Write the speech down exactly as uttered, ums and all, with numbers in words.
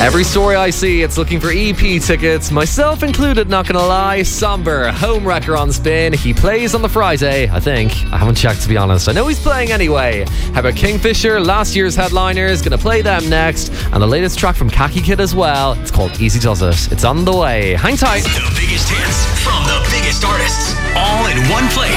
Every story I see, it's looking for E P tickets, myself included, not gonna lie. Somber, home wrecker on spin. He plays on the Friday, I think. I haven't checked, to be honest. I know he's playing anyway. How about Kingfisher, last year's headliners? Gonna play them next. And the latest track from Khaki Kid as well. It's called Easy Does It. It's on the way. Hang tight. The biggest hits from the biggest artists, all in one place.